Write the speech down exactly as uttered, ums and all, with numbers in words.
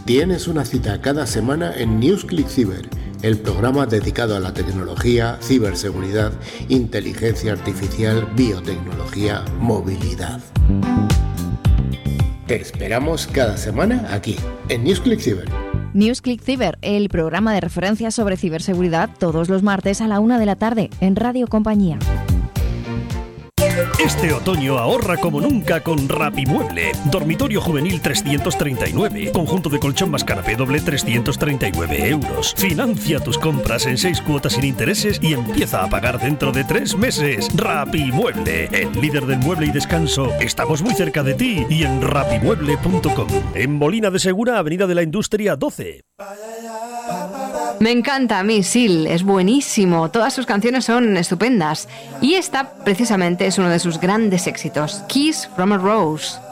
Tienes una cita cada semana en NewsClick Cyber, el programa dedicado a la tecnología, ciberseguridad, inteligencia artificial, biotecnología, movilidad. Te esperamos cada semana aquí, en NewsClick Cyber. NewsClick Cyber, el programa de referencia sobre ciberseguridad, todos los martes a la una de la tarde en Radio Compañía. Este otoño ahorra como nunca con Rapimueble. Dormitorio juvenil trescientos treinta y nueve. Conjunto de colchón más canapé doble trescientos treinta y nueve euros. Financia tus compras en seis cuotas sin intereses y empieza a pagar dentro de tres meses. Rapimueble, el líder del mueble y descanso. Estamos muy cerca de ti y en rapimueble punto com. En Molina de Segura, Avenida de la Industria doce. Me encanta a mí, Seal, es buenísimo, todas sus canciones son estupendas y esta precisamente es uno de sus grandes éxitos, Kiss from a Rose.